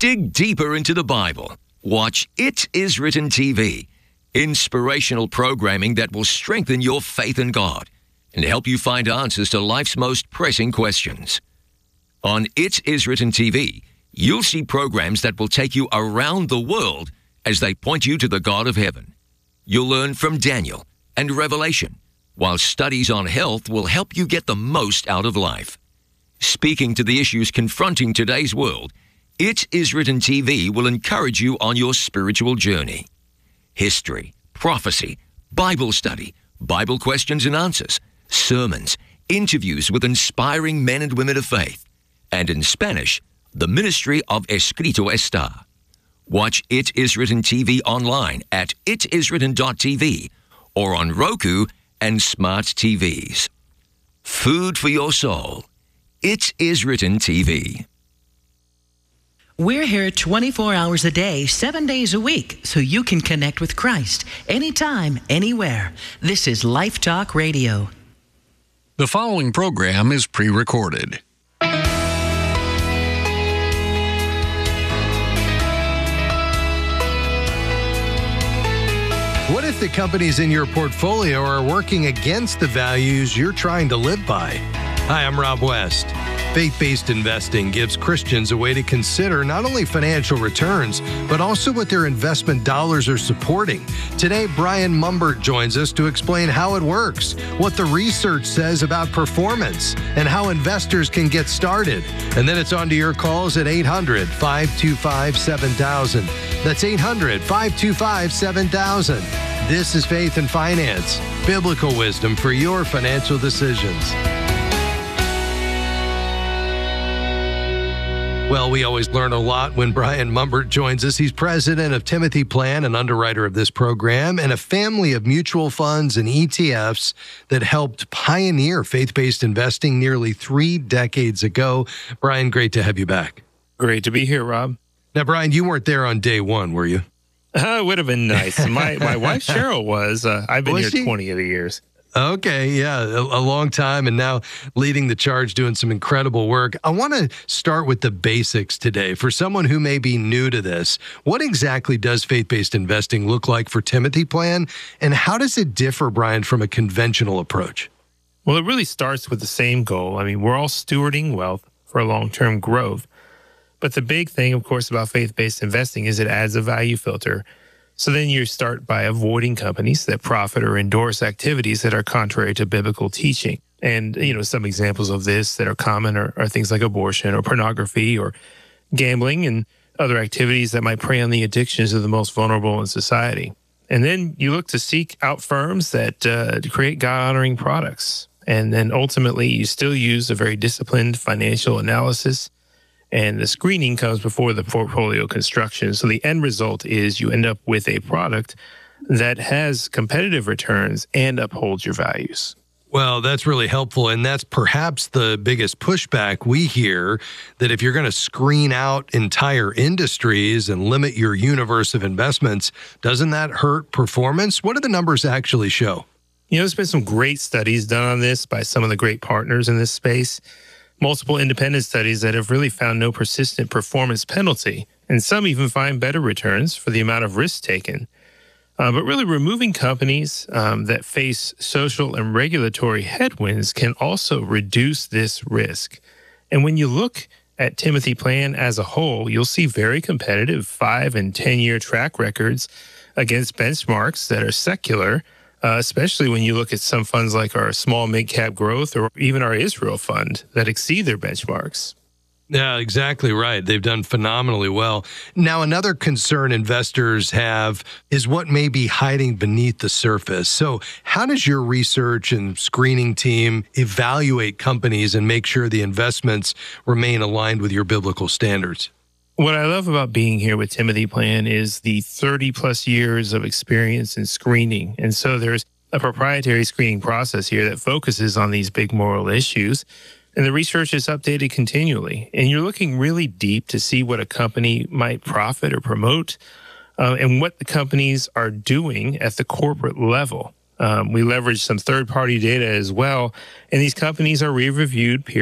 Dig deeper into the Bible. Watch It Is Written TV. Inspirational programming that will strengthen your faith in God and help you find answers to life's most pressing questions. On It Is Written TV, you'll see programs that will take you around the world as they point you to the God of heaven. You'll learn from Daniel and Revelation, while studies on health will help you get the most out of life. Speaking to the issues confronting today's world, It Is Written TV will encourage you on your spiritual journey. History, prophecy, Bible study, Bible questions and answers, sermons, interviews with inspiring men and women of faith, and in Spanish, the ministry of Escrito Está. Watch It Is Written TV online at itiswritten.tv or on Roku and smart TVs. Food for your soul. It Is Written TV. We're here 24 hours a day, 7 days a week, so you can connect with Christ anytime, anywhere. This is Life Talk Radio. The following program is pre-recorded. What if the companies in your portfolio are working against the values you're trying to live by? Hi, I'm Rob West. Faith-based investing gives Christians a way to consider not only financial returns, but also what their investment dollars are supporting. Today, Brian Mumbert joins us to explain how it works, what the research says about performance, and how investors can get started. And then it's on to your calls at 800-525-7000. That's 800-525-7000. This is Faith and Finance, biblical wisdom for your financial decisions. Well, we always learn a lot when Brian Mumbert joins us. He's president of Timothy Plan, an underwriter of this program, and a family of mutual funds and ETFs that helped pioneer faith-based investing nearly 3 decades ago. Brian, great to have you back. Great to be here, Rob. Now, Brian, you weren't there on day one, were you? It would have been nice. My wife, Cheryl, was. I've been here 20 of the years. Okay, yeah, a long time, and now leading the charge, doing some incredible work. I want to start with the basics today. For someone who may be new to this, what exactly does faith-based investing look like for Timothy Plan, and how does it differ, Brian, from a conventional approach? Well, it really starts with the same goal. I mean, we're all stewarding wealth for long-term growth. But the big thing, of course, about faith-based investing is it adds a value filter. So then you start by avoiding companies that profit or endorse activities that are contrary to biblical teaching. And, some examples of this that are common are things like abortion or pornography or gambling and other activities that might prey on the addictions of the most vulnerable in society. And then you look to seek out firms that create God-honoring products. And then ultimately you still use a very disciplined financial analysis. And the screening comes before the portfolio construction. So the end result is you end up with a product that has competitive returns and upholds your values. Well, that's really helpful. And that's perhaps the biggest pushback we hear, that if you're going to screen out entire industries and limit your universe of investments, doesn't that hurt performance? What do the numbers actually show? There's been some great studies done on this by some of the great partners in this space. Multiple independent studies that have really found no persistent performance penalty, and some even find better returns for the amount of risk taken. But really removing companies that face social and regulatory headwinds can also reduce this risk. And when you look at Timothy Plan as a whole, you'll see very competitive 5- and 10-year track records against benchmarks that are secular, especially when you look at some funds like our small mid-cap growth or even our Israel fund that exceed their benchmarks. Yeah, exactly right. They've done phenomenally well. Now, another concern investors have is what may be hiding beneath the surface. So how does your research and screening team evaluate companies and make sure the investments remain aligned with your biblical standards? What I love about being here with Timothy Plan is the 30-plus years of experience in screening. And so there's a proprietary screening process here that focuses on these big moral issues. And the research is updated continually. And you're looking really deep to see what a company might profit or promote and what the companies are doing at the corporate level. We leverage some third-party data as well. And these companies are re-reviewed